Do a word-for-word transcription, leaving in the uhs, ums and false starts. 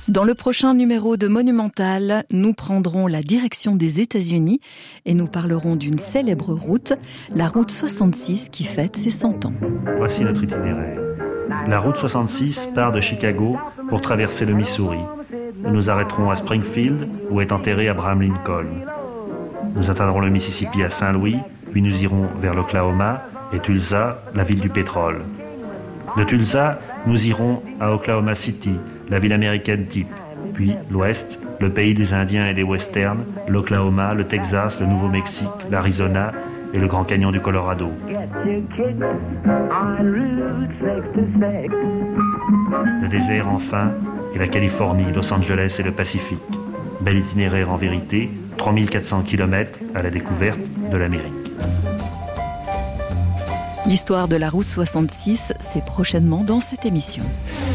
Dans le prochain numéro de Monumental, nous prendrons la direction des États-Unis et nous parlerons d'une célèbre route, la route soixante-six qui fête ses cent ans. Voici notre itinéraire. La route soixante-six part de Chicago pour traverser le Missouri. Nous nous arrêterons à Springfield où est enterré Abraham Lincoln. Nous atteindrons le Mississippi à Saint-Louis, puis nous irons vers l'Oklahoma et Tulsa, la ville du pétrole. De Tulsa, nous irons à Oklahoma City, la ville américaine type, puis l'Ouest, le pays des Indiens et des Westerns, l'Oklahoma, le Texas, le Nouveau-Mexique, l'Arizona et le Grand Canyon du Colorado. Le désert enfin, et la Californie, Los Angeles et le Pacifique. Bel itinéraire en vérité, trois mille quatre cents kilomètres à la découverte de l'Amérique. L'histoire de la route soixante-six, c'est prochainement dans cette émission.